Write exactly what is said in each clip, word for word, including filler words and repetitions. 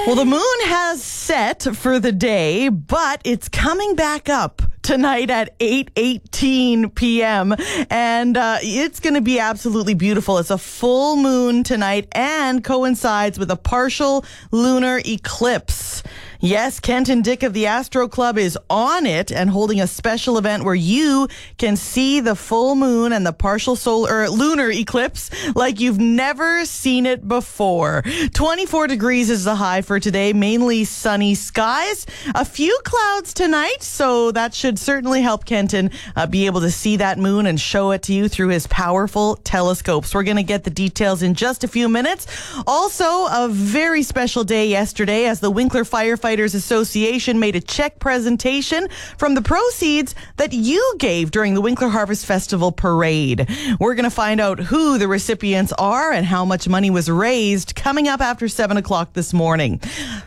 Well, the moon has set for the day, but it's coming back up tonight at eight eighteen p.m. And uh, it's going to be absolutely beautiful. It's a full moon tonight and coincides with a partial lunar eclipse. Yes, Kent and Dick of the Astro Club is on it and holding a special event where you can see the full moon and the partial solar lunar eclipse like you've never seen it before. twenty-four degrees is the high for today, mainly sunny skies. A few clouds tonight, so that should certainly help Kenton uh, be able to see that moon and show it to you through his powerful telescopes. We're going to get the details in just a few minutes. Also, a very special day yesterday as the Winkler Firefighters Association made a check presentation from the proceeds that you gave during the Winkler Harvest Festival parade. We're going to find out who the recipients are and how much money was raised coming up after seven o'clock this morning.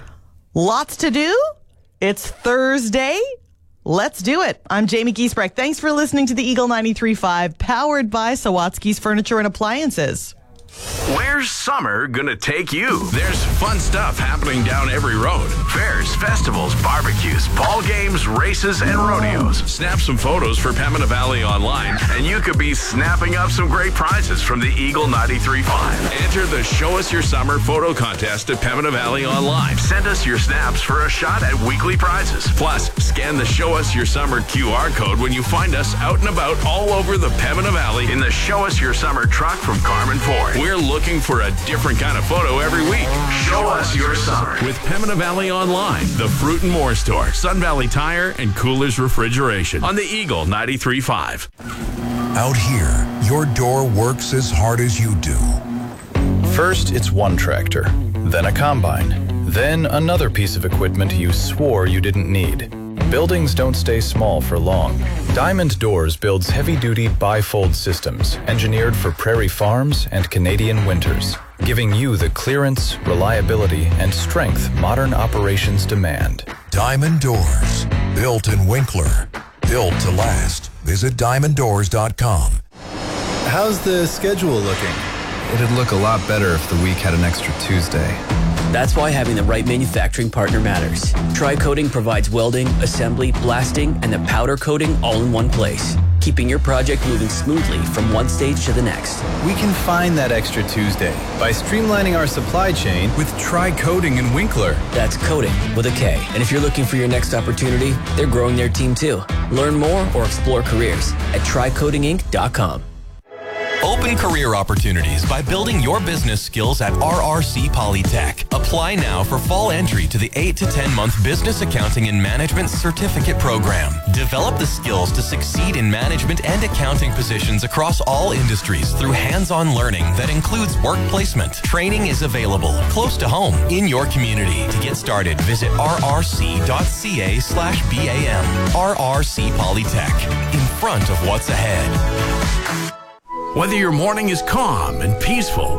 Lots to do. It's Thursday. Let's do it. I'm Jamie Giesbrecht. Thanks for listening to the Eagle ninety-three point five, powered by Sawatsky's Furniture and Appliances. Where's summer gonna take you? There's fun stuff happening down every road. Fairs, festivals, barbecues, ball games, races, and rodeos. Snap some photos for Pembina Valley Online, and you could be snapping up some great prizes from the Eagle ninety-three point five. Enter the Show Us Your Summer photo contest at Pembina Valley Online. Send us your snaps for a shot at weekly prizes. Plus, scan the Show Us Your Summer Q R code when you find us out and about all over the Pembina Valley in the Show Us Your Summer truck from Carmen Ford. We're looking for a different kind of photo every week. Show us your summer with Pembina Valley Online, the Fruit and More Store, Sun Valley Tire, and Coolers Refrigeration on the Eagle ninety-three point five. Out here, your door works as hard as you do. First, it's one tractor, then a combine, then another piece of equipment you swore you didn't need. Buildings don't stay small for long. Diamond Doors builds heavy-duty bifold systems engineered for prairie farms and Canadian winters, giving you the clearance, reliability, and strength modern operations demand. Diamond Doors, built in Winkler, built to last. Visit diamond doors dot com. How's the schedule looking? It'd look a lot better if the week had an extra Tuesday. That's why having the right manufacturing partner matters. Tri-Coating provides welding, assembly, blasting, and the powder coating all in one place, keeping your project moving smoothly from one stage to the next. We can find that extra Tuesday by streamlining our supply chain with Tri-Coating and Winkler. That's coating with a K. And if you're looking for your next opportunity, they're growing their team too. Learn more or explore careers at tri coating inc dot com. Open career opportunities by building your business skills at R R C Polytech. Apply now for fall entry to the eight to ten month Business Accounting and Management Certificate Program. Develop the skills to succeed in management and accounting positions across all industries through hands-on learning that includes work placement. Training is available close to home in your community. To get started, visit r r c dot c a slash b a m. R R C Polytech, in front of what's ahead. Whether your morning is calm and peaceful